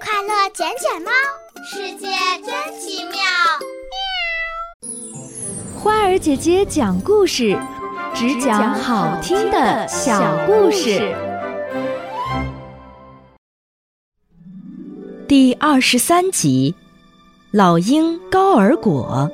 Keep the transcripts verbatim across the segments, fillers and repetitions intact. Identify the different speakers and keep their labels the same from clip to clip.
Speaker 1: 快乐捡捡猫，世界真奇妙。
Speaker 2: 花儿姐姐讲故事，只讲好听的小故事。第二十三集，老鹰高尔果。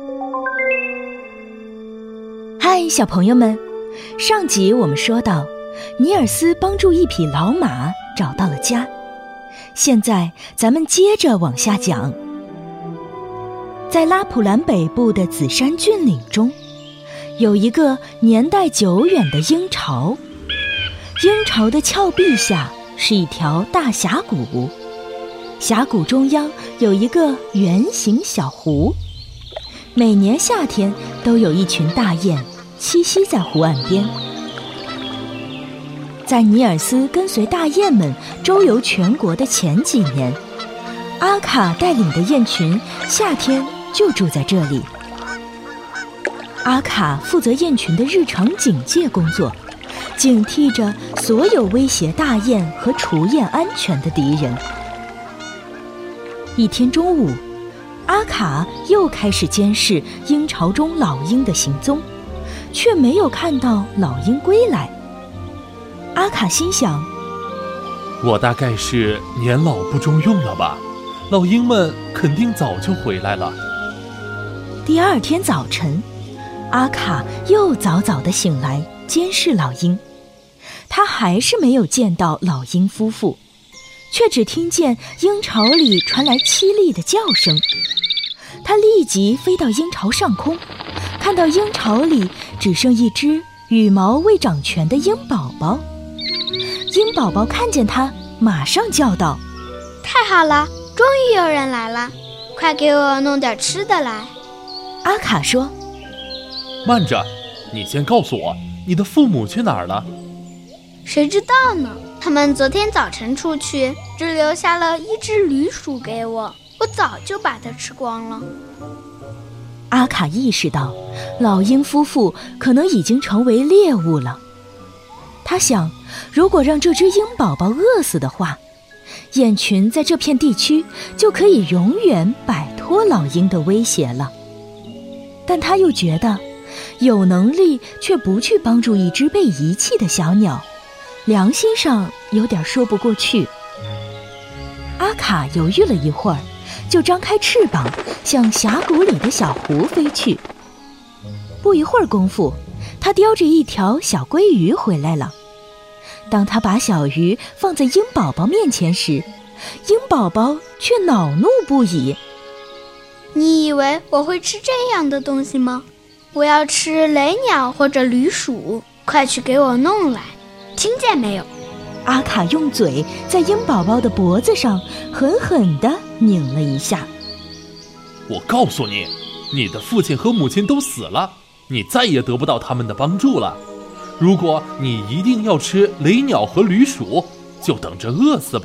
Speaker 2: 嗨，小朋友们，上集我们说到，尼尔斯帮助一匹老马找到了家。现在咱们接着往下讲。在拉普兰北部的紫山峻岭中，有一个年代久远的鹰巢。鹰巢的峭壁下是一条大峡谷，峡谷中央有一个圆形小湖。每年夏天都有一群大雁栖息在湖岸边。在尼尔斯跟随大雁们周游全国的前几年，阿卡带领的雁群夏天就住在这里。阿卡负责雁群的日常警戒工作，警惕着所有威胁大雁和雏雁安全的敌人。一天中午，阿卡又开始监视鹰巢中老鹰的行踪，却没有看到老鹰归来。阿卡心想，
Speaker 3: 我大概是年老不中用了吧，老鹰们肯定早就回来了。
Speaker 2: 第二天早晨，阿卡又早早地醒来监视老鹰，他还是没有见到老鹰夫妇，却只听见鹰巢里传来凄厉的叫声。他立即飞到鹰巢上空，看到鹰巢里只剩一只羽毛未长全的鹰宝宝。鹰宝宝看见他，马上叫道：
Speaker 1: 太好了，终于有人来了，快给我弄点吃的来。
Speaker 2: 阿卡说：
Speaker 3: 慢着，你先告诉我，你的父母去哪儿了？
Speaker 1: 谁知道呢，他们昨天早晨出去，只留下了一只驴鼠给我，我早就把它吃光了。
Speaker 2: 阿卡意识到老鹰夫妇可能已经成为猎物了。他想，如果让这只鹰宝宝饿死的话，雁群在这片地区就可以永远摆脱老鹰的威胁了。但他又觉得，有能力却不去帮助一只被遗弃的小鸟，良心上有点说不过去。阿卡犹豫了一会儿，就张开翅膀向峡谷里的小湖飞去。不一会儿功夫，他叼着一条小鲑鱼回来了。当他把小鱼放在鹰宝宝面前时，鹰宝宝却恼怒不已。
Speaker 1: 你以为我会吃这样的东西吗？我要吃雷鸟或者驴鼠，快去给我弄来，听见没有？
Speaker 2: 阿卡用嘴在鹰宝宝的脖子上狠狠地拧了一下。
Speaker 3: 我告诉你，你的父亲和母亲都死了，你再也得不到他们的帮助了。如果你一定要吃雷鸟和驴鼠，就等着饿死吧。